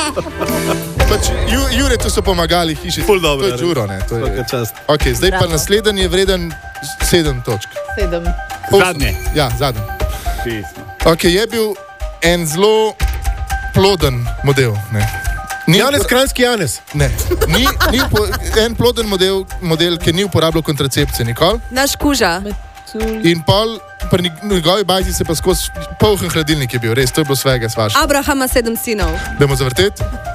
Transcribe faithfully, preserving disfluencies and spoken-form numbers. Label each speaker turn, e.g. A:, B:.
A: Pač, ju, Juretu so pomagali hiši.
B: Ful dobro.
A: To je Đuro, ne. To je... Okay, zdaj
C: Bravo.
A: pa naslednji je vreden sedem točk.
C: Sedem.
B: Zadnje.
A: Ja, zadnji. Okay, je bil en zelo ploden model. Ne. Ni
D: Janez,
A: upor...
D: Kranjski Janez.
A: Ne. Ni, ni upo... en ploden model, model, ki ni uporabljal kontracepcije nikoli.
E: Naš kuža.
A: In pol, pri njegovi bajzi se pa skozi polhen hladilnik je bil, res, to je bilo svega svaša.
E: Abrahama sedem sinov.
A: Dajmo zavrteti.